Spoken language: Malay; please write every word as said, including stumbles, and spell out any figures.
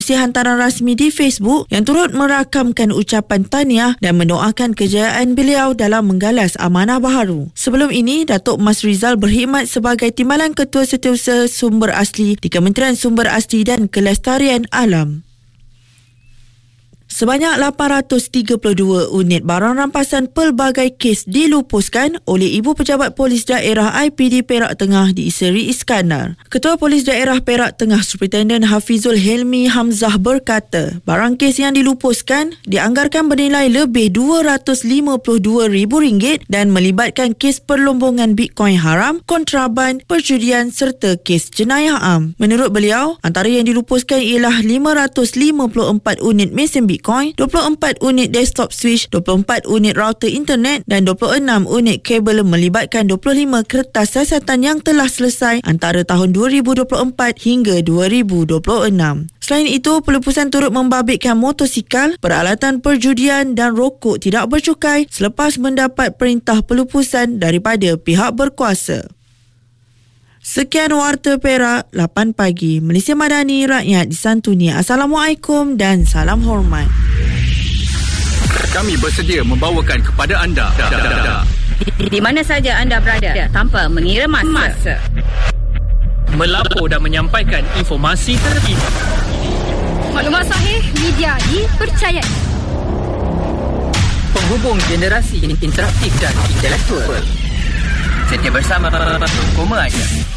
menerusi hantaran rasmi di Facebook yang turut merakamkan ucapan tahniah dan mendoakan kejayaan beliau dalam menggalas amanah baharu. Sebelum ini, Datuk Mas Rizal berkhidmat sebagai Timbalan Ketua Setiausaha Sumber Asli di Kementerian Sumber Asli dan Kelestarian Alam. Sebanyak lapan ratus tiga puluh dua unit barang rampasan pelbagai kes dilupuskan oleh Ibu Pejabat Polis Daerah I P D Perak Tengah di Seri Iskandar. Ketua Polis Daerah Perak Tengah Superintendent Hafizul Helmi Hamzah berkata, barang kes yang dilupuskan dianggarkan bernilai lebih dua ratus lima puluh dua ribu ringgit dan melibatkan kes perlombongan Bitcoin haram, kontraban, perjudian serta kes jenayah am. Menurut beliau, antara yang dilupuskan ialah lima ratus lima puluh empat unit mesin Bitcoin, dua puluh empat unit desktop switch, dua puluh empat unit router internet dan dua puluh enam unit kabel melibatkan dua puluh lima kertas siasatan yang telah selesai antara tahun dua ribu dua puluh empat hingga dua ribu dua puluh enam. Selain itu, pelupusan turut membabitkan motosikal, peralatan perjudian dan rokok tidak bercukai selepas mendapat perintah pelupusan daripada pihak berkuasa. Sekian Warta Perak, lapan pagi. Malaysia Madani, rakyat disantuni. Assalamualaikum dan salam hormat. Kami bersedia membawakan kepada anda di, di mana saja anda berada tanpa mengira masa. masa. Melapor dan menyampaikan informasi terkini. Maklumat sahih, media dipercayai. Penghubung generasi interaktif dan intelektual. Setia bersama Koma Aja.